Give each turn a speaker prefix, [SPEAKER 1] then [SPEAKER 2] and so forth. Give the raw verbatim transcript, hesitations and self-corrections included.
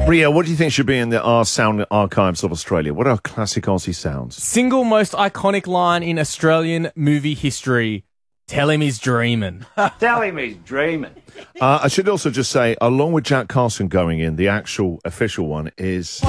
[SPEAKER 1] Rio, what do you think should be in the R sound archives of Australia? What are classic Aussie sounds?
[SPEAKER 2] Single most iconic line in Australian movie history. Tell him he's dreaming.
[SPEAKER 3] Tell him he's dreaming.
[SPEAKER 1] Uh, I should also just say, along with Jack Carson going in, the actual official one is...